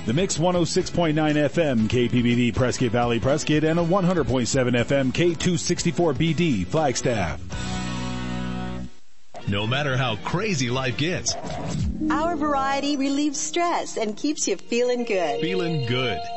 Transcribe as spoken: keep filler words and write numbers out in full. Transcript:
The Mix one oh six point nine F M K P B D Prescott Valley Prescott and a one hundred point seven F M K two sixty-four B D Flagstaff. No matter how crazy life gets, our variety relieves stress and keeps you feeling good. Feeling good.